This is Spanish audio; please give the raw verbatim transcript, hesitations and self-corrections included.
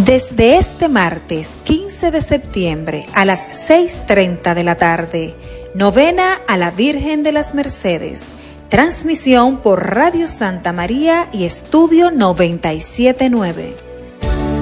Desde este martes quince de septiembre a las seis y treinta de la tarde, novena a la Virgen de las Mercedes. Transmisión por Radio Santa María y Estudio noventa y siete punto nueve.